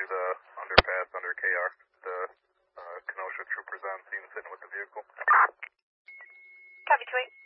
the underpass under KR. The Kenosha troopers on scene sitting with the vehicle. Copy, 2-8.